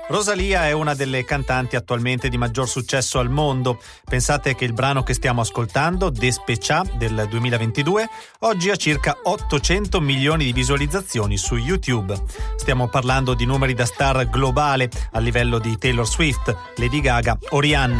Rosalía è una delle cantanti attualmente di maggior successo al mondo. Pensate che il brano che stiamo ascoltando, Despechá del 2022, oggi ha circa 800 milioni di visualizzazioni su YouTube. Stiamo parlando di numeri da star globale a livello di Taylor Swift, Lady Gaga o Rihanna.